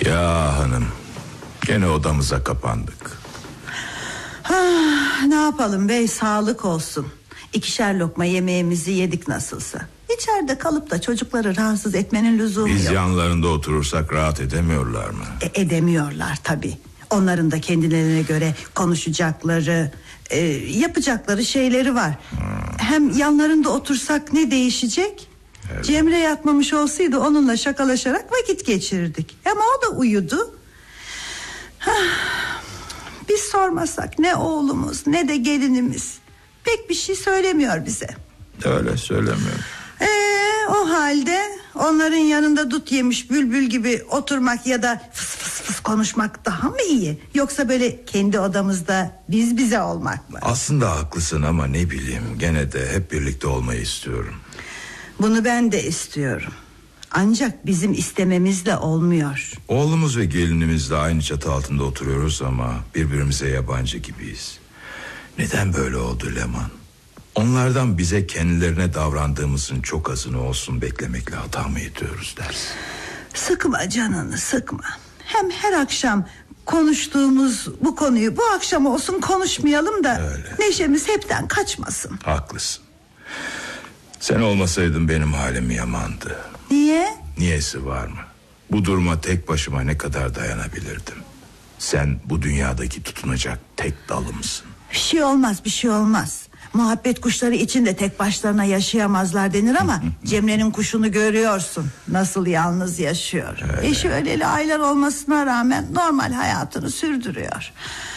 Ya hanım, gene odamıza kapandık. Ne yapalım bey, sağlık olsun. 2'şer lokma yemeğimizi yedik nasılsa. İçeride kalıp da çocukları rahatsız etmenin lüzumu yok. Biz yanlarında oturursak rahat edemiyorlar mı? Edemiyorlar tabii. Onların da kendilerine göre konuşacakları, yapacakları şeyleri var. Hem yanlarında otursak ne değişecek? Evet. Cemre yatmamış olsaydı onunla şakalaşarak vakit geçirirdik. Ama o da uyudu. Biz sormasak ne oğlumuz ne de gelinimiz pek bir şey söylemiyor bize. Öyle söylemiyor. O halde onların yanında dut yemiş bülbül gibi oturmak ya da fıs fıs fıs konuşmak daha mı iyi? Yoksa böyle kendi odamızda biz bize olmak mı? Aslında haklısın ama ne bileyim, gene de hep birlikte olmayı istiyorum. Bunu ben de istiyorum. Ancak bizim istememizle olmuyor. Oğlumuz ve gelinimizle aynı çatı altında oturuyoruz ama birbirimize yabancı gibiyiz. Neden böyle oldu Leman? Onlardan bize kendilerine davrandığımızın çok azını olsun beklemekle hata mı ediyoruz dersin? Sıkma canını, sıkma. Hem her akşam konuştuğumuz bu konuyu bu akşam olsun konuşmayalım da öyle. Neşemiz hepten kaçmasın. Haklısın. Sen olmasaydın benim halim yamandı. Niye? Niyesi var mı? Bu duruma tek başıma ne kadar dayanabilirdim? Sen bu dünyadaki tutunacak tek dalımsın. Bir şey olmaz, bir şey olmaz. Muhabbet kuşları için de tek başlarına yaşayamazlar denir ama Cemre'nin kuşunu görüyorsun. Nasıl yalnız yaşıyor. Eşi öleli aylar olmasına rağmen normal hayatını sürdürüyor.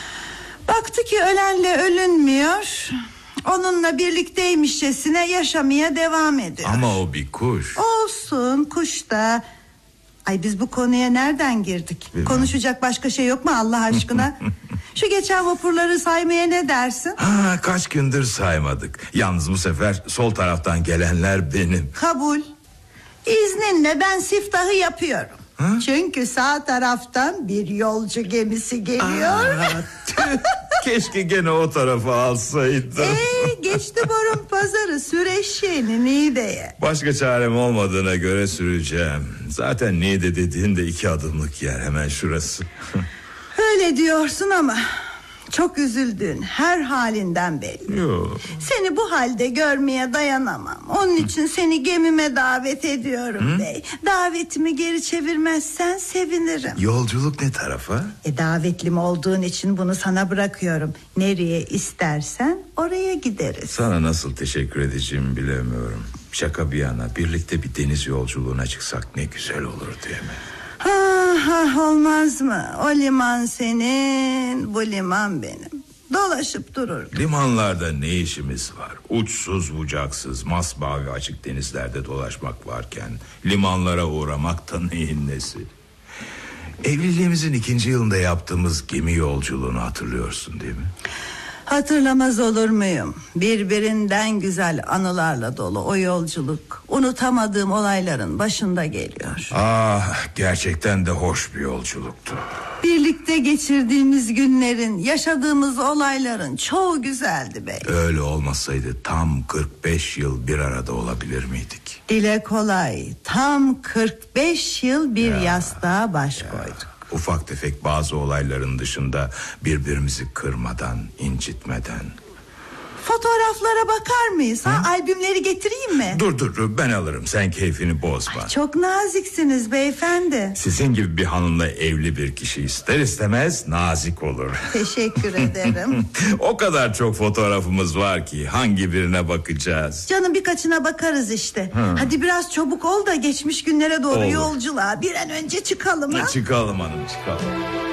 Baktı ki ölenle ölünmüyor. Onunla birlikteymişçesine yaşamaya devam ediyor. Ama o bir kuş. Olsun, kuş da. Ay biz bu konuya nereden girdik? Bilmem. Konuşacak başka şey yok mu Allah aşkına? Şu geçen vapurları saymaya ne dersin? Kaç gündür saymadık. Yalnız bu sefer sol taraftan gelenler benim. Kabul. İzninle ben siftahı yapıyorum. Çünkü sağ taraftan bir yolcu gemisi geliyor. Keşke gene o tarafa alsaydım. Geçti borun pazarı, sür eşeğini Niğde'ye. Başka çarem olmadığına göre süreceğim. Zaten Niğde dediğin de 2 adımlık yer, hemen şurası. Öyle diyorsun ama çok üzüldüğün her halinden belli. Yok. Seni bu halde görmeye dayanamam. Onun için seni gemime davet ediyorum bey. Davetimi geri çevirmezsen sevinirim. Yolculuk ne tarafa? Davetlim olduğun için bunu sana bırakıyorum. Nereye istersen oraya gideriz. Sana nasıl teşekkür edeceğimi bilemiyorum. Şaka bir yana, birlikte bir deniz yolculuğuna çıksak ne güzel olur değil mi? Olmaz mı? O liman senin, bu liman benim. Dolaşıp durur. Limanlarda ne işimiz var? Uçsuz bucaksız masmavi açık denizlerde dolaşmak varken limanlara uğramak da neyin nesi? Evliliğimizin 2. yılında yaptığımız gemi yolculuğunu hatırlıyorsun değil mi? Hatırlamaz olur muyum? Birbirinden güzel anılarla dolu o yolculuk. Unutamadığım olayların başında geliyor. Gerçekten de hoş bir yolculuktu. Birlikte geçirdiğimiz günlerin, yaşadığımız olayların çoğu güzeldi bey. Öyle olmasaydı tam 45 yıl bir arada olabilir miydik? Dile kolay, tam 45 yıl bir yastığa baş koyduk. Ufak tefek bazı olayların dışında birbirimizi kırmadan, incitmeden. Fotoğraflara bakar mıyız? Albümleri getireyim mi? Dur ben alırım, sen keyfini bozma. Çok naziksiniz beyefendi. Sizin gibi bir hanımla evli bir kişi ister istemez nazik olur. Teşekkür ederim. O kadar çok fotoğrafımız var ki hangi birine bakacağız? Canım birkaçına bakarız işte. Hadi biraz çabuk ol da geçmiş günlere doğru yolculuğa bir an önce çıkalım. Çıkalım hanım, çıkalım.